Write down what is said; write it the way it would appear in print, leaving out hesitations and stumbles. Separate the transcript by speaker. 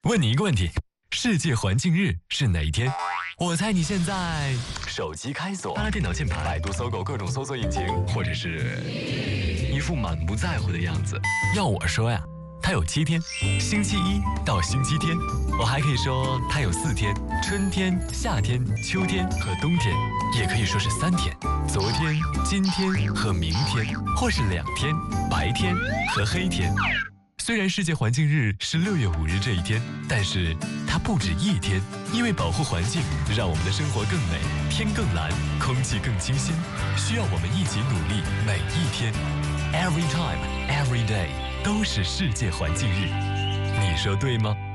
Speaker 1: 问你一个问题，世界环境日是哪一天？我猜你现在手机开锁，拉电脑键盘，百度搜狗各种搜索引擎，或者是一副满不在乎的样子。要我说呀，它有7天，星期一到星期天。我还可以说它有4天，春天、夏天、秋天和冬天，也可以说是3天，昨天、今天和明天，或是2天，白天和黑天。虽然世界环境日是6月5日这一天，但是它不止一天，因为保护环境，让我们的生活更美，天更蓝，空气更清新，需要我们一起努力，每一天 ，every time, every day 都是世界环境日，你说对吗？